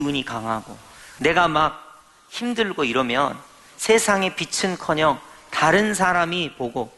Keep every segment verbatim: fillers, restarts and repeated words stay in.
기운이 강하고 내가 막 힘들고 이러면 세상의 빛은커녕 다른 사람이 보고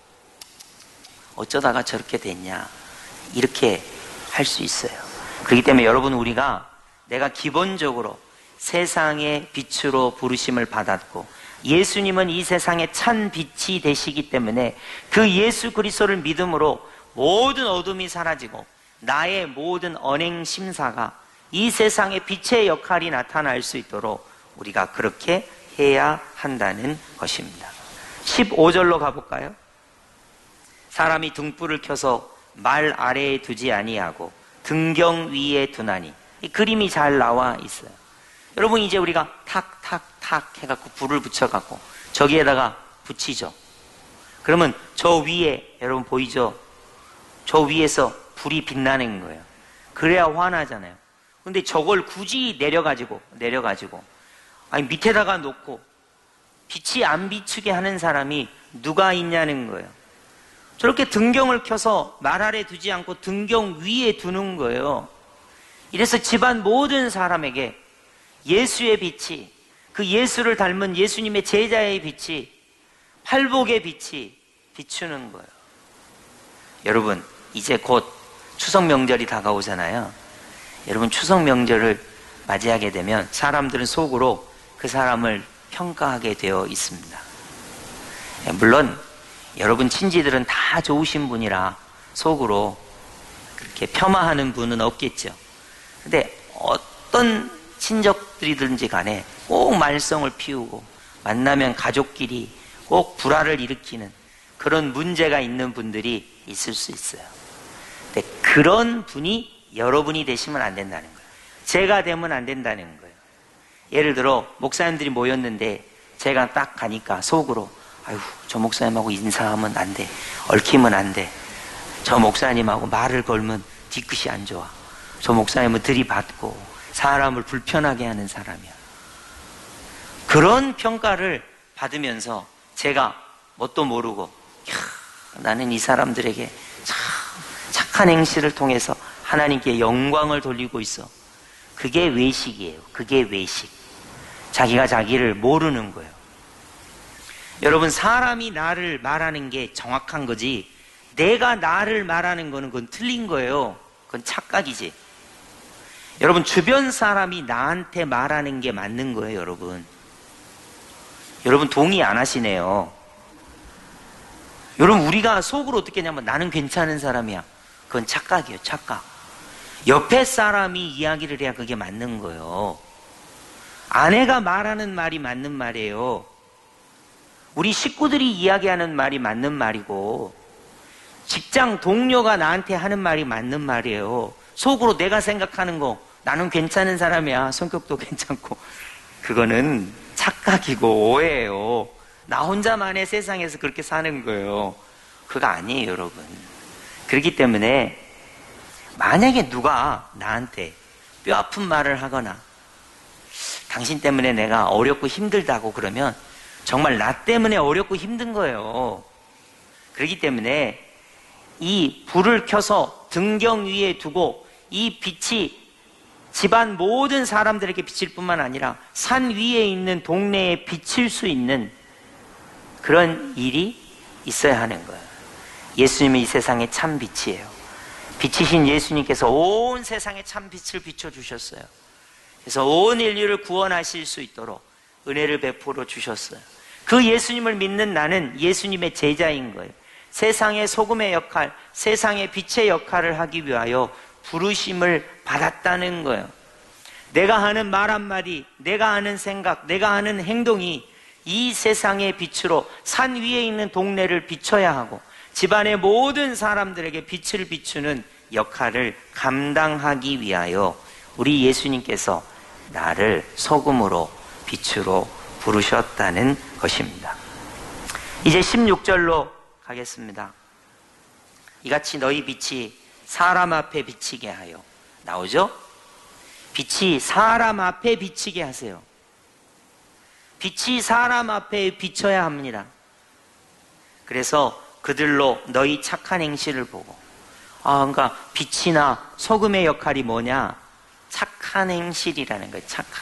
어쩌다가 저렇게 됐냐 이렇게 할 수 있어요. 그렇기 때문에 여러분, 우리가 내가 기본적으로 세상의 빛으로 부르심을 받았고 예수님은 이 세상의 찬 빛이 되시기 때문에 그 예수 그리스도를 믿음으로 모든 어둠이 사라지고 나의 모든 언행 심사가 이 세상의 빛의 역할이 나타날 수 있도록 우리가 그렇게 해야 한다는 것입니다. 십오 절로 가볼까요? 사람이 등불을 켜서 말 아래에 두지 아니하고 등경 위에 두나니. 이 그림이 잘 나와 있어요. 여러분, 이제 우리가 탁탁탁 해갖고 불을 붙여갖고 저기에다가 붙이죠. 그러면 저 위에, 여러분 보이죠? 저 위에서 불이 빛나는 거예요. 그래야 환하잖아요. 근데 저걸 굳이 내려가지고 내려가지고 아니 밑에다가 놓고 빛이 안 비추게 하는 사람이 누가 있냐는 거예요. 저렇게 등경을 켜서 말 아래 두지 않고 등경 위에 두는 거예요. 이래서 집안 모든 사람에게 예수의 빛이, 그 예수를 닮은 예수님의 제자의 빛이, 팔복의 빛이 비추는 거예요. 여러분, 이제 곧 추석 명절이 다가오잖아요. 여러분, 추석 명절을 맞이하게 되면 사람들은 속으로 그 사람을 평가하게 되어 있습니다. 물론 여러분 친지들은 다 좋으신 분이라 속으로 그렇게 폄하하는 분은 없겠죠. 근데 어떤 친척들이든지 간에 꼭 말썽을 피우고 만나면 가족끼리 꼭 불화를 일으키는 그런 문제가 있는 분들이 있을 수 있어요. 근데 그런 분이 여러분이 되시면 안 된다는 거예요. 제가 되면 안 된다는 거예요. 예를 들어 목사님들이 모였는데 제가 딱 가니까 속으로 아유, 저 목사님하고 인사하면 안 돼, 얽히면 안 돼, 저 목사님하고 말을 걸면 뒤끝이 안 좋아, 저 목사님은 들이받고 사람을 불편하게 하는 사람이야. 그런 평가를 받으면서 제가 뭣도 모르고 이야, 나는 이 사람들에게 참 착한 행실을 통해서 하나님께 영광을 돌리고 있어. 그게 외식이에요. 그게 외식. 자기가 자기를 모르는 거예요. 여러분, 사람이 나를 말하는 게 정확한 거지 내가 나를 말하는 거는 그건 틀린 거예요. 그건 착각이지. 여러분, 주변 사람이 나한테 말하는 게 맞는 거예요. 여러분 여러분 동의 안 하시네요. 여러분, 우리가 속으로 어떻게 하냐면 나는 괜찮은 사람이야. 그건 착각이에요. 착각. 옆에 사람이 이야기를 해야 그게 맞는 거예요. 아내가 말하는 말이 맞는 말이에요. 우리 식구들이 이야기하는 말이 맞는 말이고 직장 동료가 나한테 하는 말이 맞는 말이에요. 속으로 내가 생각하는 거 나는 괜찮은 사람이야, 성격도 괜찮고, 그거는 착각이고 오해예요. 나 혼자만의 세상에서 그렇게 사는 거예요. 그거 아니에요. 여러분, 그렇기 때문에 만약에 누가 나한테 뼈 아픈 말을 하거나 당신 때문에 내가 어렵고 힘들다고 그러면 정말 나 때문에 어렵고 힘든 거예요. 그렇기 때문에 이 불을 켜서 등경 위에 두고 이 빛이 집안 모든 사람들에게 비칠 뿐만 아니라 산 위에 있는 동네에 비칠 수 있는 그런 일이 있어야 하는 거예요. 예수님이 이 세상의 참 빛이에요. 빛이신 예수님께서 온 세상에 참 빛을 비춰주셨어요. 그래서 온 인류를 구원하실 수 있도록 은혜를 베풀어 주셨어요. 그 예수님을 믿는 나는 예수님의 제자인 거예요. 세상의 소금의 역할, 세상의 빛의 역할을 하기 위하여 부르심을 받았다는 거예요. 내가 하는 말 한마디, 내가 하는 생각, 내가 하는 행동이 이 세상의 빛으로 산 위에 있는 동네를 비춰야 하고 집안의 모든 사람들에게 빛을 비추는 역할을 감당하기 위하여 우리 예수님께서 나를 소금으로 빛으로 부르셨다는 것입니다. 이제 십육 절로 가겠습니다. 이같이 너희 빛이 사람 앞에 비치게 하여. 나오죠? 빛이 사람 앞에 비치게 하세요. 빛이 사람 앞에 비쳐야 합니다. 그래서 그들로 너희 착한 행실을 보고, 아, 그러니까 빛이나 소금의 역할이 뭐냐? 착한 행실이라는 거예요. 착한